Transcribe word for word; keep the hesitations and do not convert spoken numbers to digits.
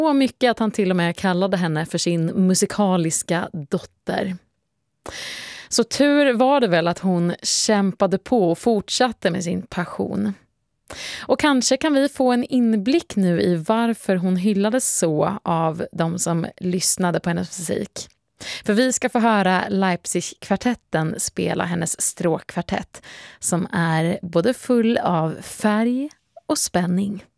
Så mycket att han till och med kallade henne för sin musikaliska dotter. Så tur var det väl att hon kämpade på och fortsatte med sin passion. Och kanske kan vi få en inblick nu i varför hon hyllades så av de som lyssnade på hennes musik. För vi ska få höra Leipzig-kvartetten spela hennes stråkkvartett som är både full av färg och spänning.